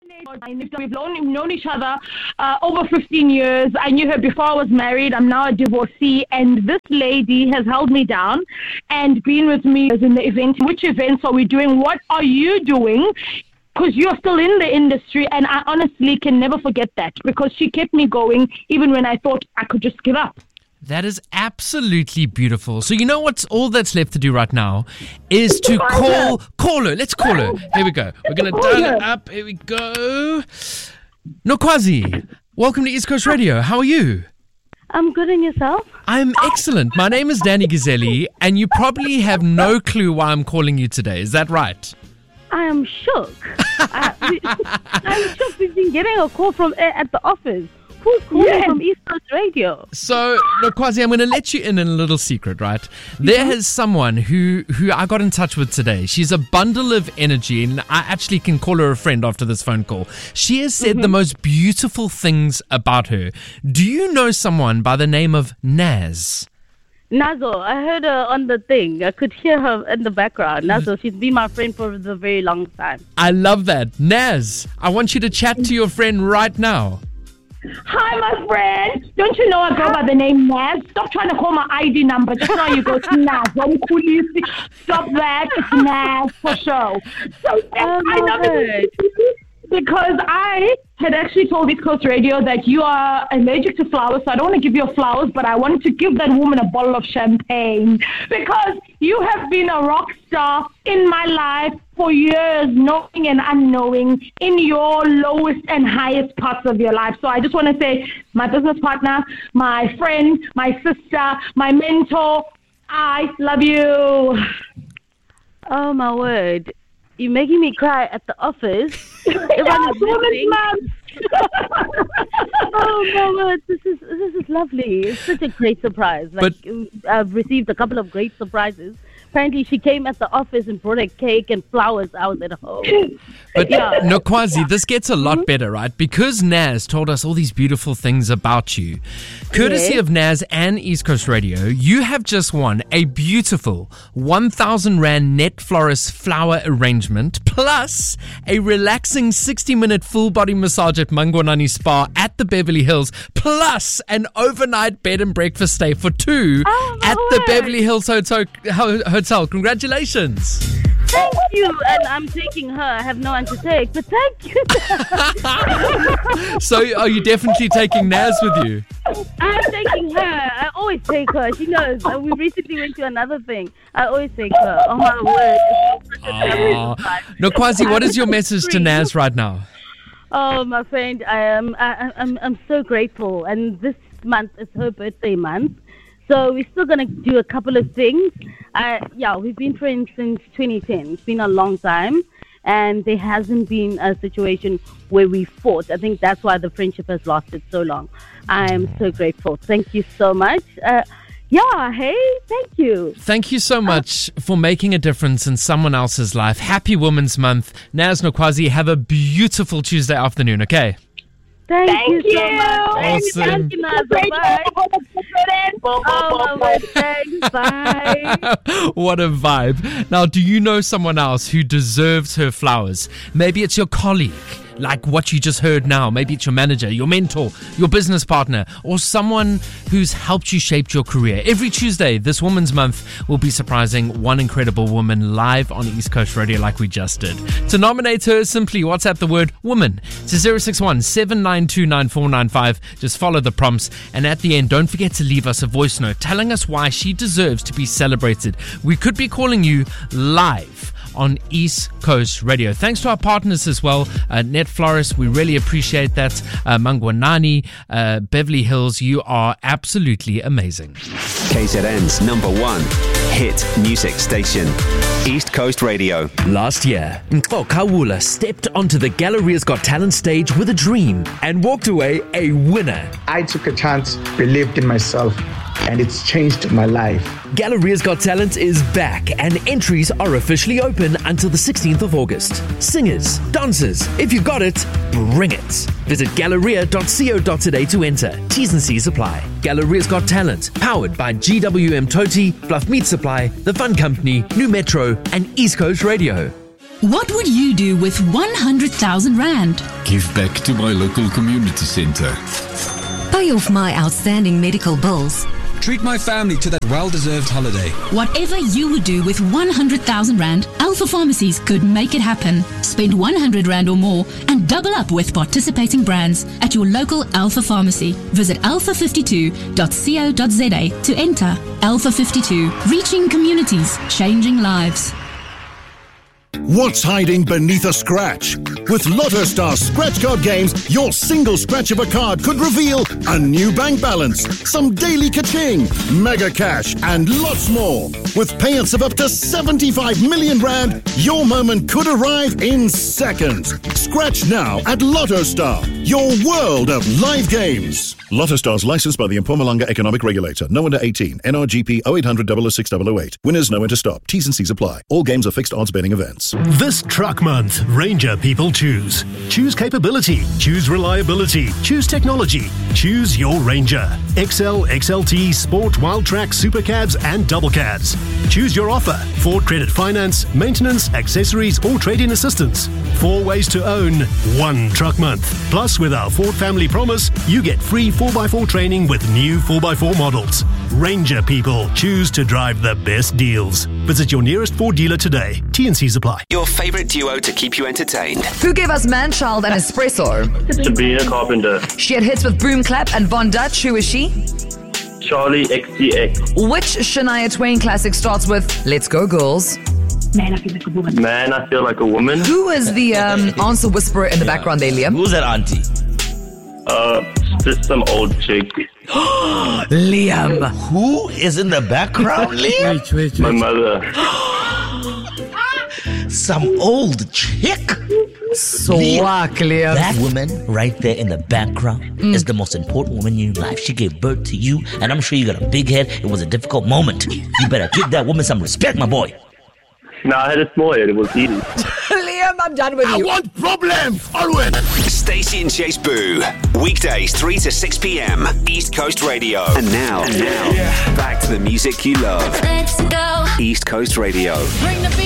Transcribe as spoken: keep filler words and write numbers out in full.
We've known, known each other uh, over fifteen years. I knew her before I was married. I'm now a divorcee. And this lady has held me down and been with me in the event. Which events are we doing? What are you doing? Because you're still in the industry. And I honestly can never forget that, because she kept me going even when I thought I could just give up. That is absolutely beautiful. So you know what's all that's left to do right now is to call call her. Let's call her. Here we go. We're going to dial it up. Here we go. Nokwazi, welcome to East Coast Radio. How are you? I'm good, and yourself? I'm excellent. My name is Danny Gazzelli, and you probably have no clue why I'm calling you today. Is that right? I am shook. I, we, I'm shook. We've been getting a call from at the office. Who's calling yes. from East Coast Radio? So, Nokwazi, I'm going to let you in in a little secret, right? There mm-hmm. is someone who, who I got in touch with today. She's a bundle of energy, and I actually can call her a friend after this phone call. She has said mm-hmm. the most beautiful things about her. Do you know someone by the name of Naz? Nazo, I heard her on the thing. I could hear her in the background. Nazo, she's been my friend for a very long time. I love that. Naz, I want you to chat to your friend right now. Hi, my friend. Don't you know a girl by the name Naz? Stop trying to call my I D number. Just now you go to Naz. Stop that. It's Naz for sure. So oh, I know it because I had actually told East Coast Radio that you are allergic to flowers, so I don't want to give you flowers, but I wanted to give that woman a bottle of champagne because you have been a rock star in my life for years, knowing and unknowing, in your lowest and highest parts of your life. So I just want to say, my business partner, my friend, my sister, my mentor, I love you. Oh, my word. You're making me cry at the office. Yeah, women's month. Oh my word, this is this is lovely. It's such a great surprise. Like, but, I've received a couple of great surprises. Apparently, she came at the office and brought a cake and flowers out at home. But yeah. Nokwazi, this gets a lot better, right? Because Naz told us all these beautiful things about you. Courtesy yeah. of Naz and East Coast Radio, you have just won a beautiful one thousand rand net florist flower arrangement, plus a relaxing sixty-minute full-body massage at Mangwanani Spa at the Beverly Hills, plus an overnight bed and breakfast stay for two oh, at the Beverly Hills Hotel. Hotel. Congratulations. Thank you. And I'm taking her. I have no one to take, but thank you. So are you definitely taking Naz with you? I'm taking her. I always take her. She knows. We recently went to another thing. I always take her. Oh, my word. Oh. Nokwazi, what is your message to Naz right now? Oh, my friend, I am. I, I'm. I'm so grateful. And this month is her birthday month. So we're still going to do a couple of things. Uh, yeah, we've been friends since twenty ten. It's been a long time. And there hasn't been a situation where we fought. I think that's why the friendship has lasted so long. I am so grateful. Thank you so much. Uh, yeah, hey, thank you. Thank you so much uh, for making a difference in someone else's life. Happy Women's Month. Naz Nokwazi, have a beautiful Tuesday afternoon, okay? Thank, Thank you, you so much. Awesome. Thank you, Naz. Bye. Oh, my thanks. Bye. What a vibe. Now, do you know someone else who deserves her flowers? Maybe it's your colleague, like what you just heard now. Maybe it's your manager, your mentor, your business partner, or someone who's helped you shape your career. Every Tuesday, this Women's Month, we'll be surprising one incredible woman live on East Coast Radio like we just did. To nominate her, simply WhatsApp the word woman to zero six one, seven nine two, nine four nine five. Just follow the prompts. And at the end, don't forget to leave us a voice note telling us why she deserves to be celebrated. We could be calling you live on East Coast Radio. Thanks to our partners as well, uh, Net Florist, we really appreciate that. Uh, Mangwanani, uh, Beverly Hills, you are absolutely amazing. K Z N's number one hit music station, East Coast Radio. Last year, Mpho Kawula stepped onto the Galleria's Got Talent stage with a dream and walked away a winner. I took a chance, believed in myself, and it's changed my life. Galleria's Got Talent is back and entries are officially open until the sixteenth of August. Singers, dancers, if you got it, bring it. Visit galleria dot co dot za to enter. T's and C's apply. Galleria's Got Talent, powered by G W M Toti, Bluff Meat Supply, The Fun Company, New Metro, and East Coast Radio. What would you do with one hundred thousand rand? Give back to my local community center. Pay off my outstanding medical bills. Treat my family to that well-deserved holiday. Whatever you would do with one hundred thousand rand, Alpha Pharmacies could make it happen. Spend one hundred rand or more and double up with participating brands at your local Alpha Pharmacy. Visit alpha fifty-two dot co dot za to enter. Alpha fifty-two, reaching communities, changing lives. What's hiding beneath a scratch? With Lotto Star scratch card games, your single scratch of a card could reveal a new bank balance, some daily ka-ching, mega cash, and lots more. With payouts of up to seventy-five million rand, your moment could arrive in seconds. Scratch now at Lotto Star, your world of live games. Lotto Star's licensed by the Mpumalanga Economic Regulator. No under eighteen. N R G P oh eight hundred double oh six double oh eight. Winners know when to stop. T's and C's apply. All games are fixed odds betting events. This truck month, Ranger people choose. Choose capability. Choose reliability. Choose technology. Choose your Ranger. X L, X L T, Sport, Wild Track, Super Cabs and Double Cabs. Choose your offer. Ford Credit Finance, maintenance, accessories or trade-in assistance. Four ways to own, one truck month. Plus, with our Ford Family Promise, you get free four by four training with new four by four models. Ranger people choose to drive the best deals. Visit your nearest Ford dealer today. T and C's apply. Your favourite duo to keep you entertained. Who gave us Manchild and Espresso? Sabrina Carpenter. She had hits with Boom Clap and Von Dutch. Who is she? Charlie X C X. Which Shania Twain classic starts with Let's Go Girls? Man, I feel like a woman. Man, I feel like a woman. Who is the um, answer whisperer in the yeah. background there, Liam? Who's that auntie? Uh, just some old chick. Liam. Who is in the background, Liam? Wait, wait, wait. My mother. Some old chick? Swag, Liam. That woman right there in the background mm. is the most important woman in your life. She gave birth to you, and I'm sure you got a big head. It was a difficult moment. You better give that woman some respect, my boy. No, I had a small head. It was easy. Liam, I'm done with I you. I want problems, always. Stacey and Chase Boo. Weekdays, three to six p.m. East Coast Radio. And now, and now, yeah. back to the music you love. Let's go. East Coast Radio. Bring the beat.